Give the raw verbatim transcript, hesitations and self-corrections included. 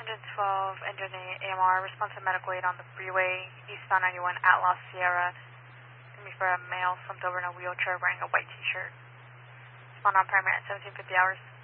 twelve, engine A M R, responsive medical aid on the freeway, eastbound ninety-one at La Sierra. Going to be for a male, slumped over in a wheelchair wearing a white t-shirt. Respond on primary at seventeen fifty hours.